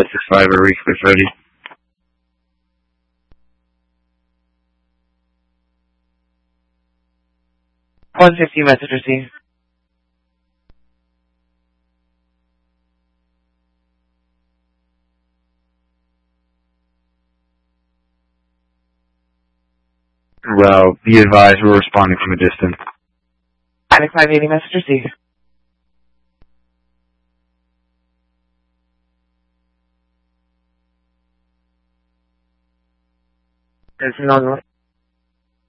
5 reflex ready. 150 message received. Well, be advised we're responding from a distance. Panic 580 message received. There's another one.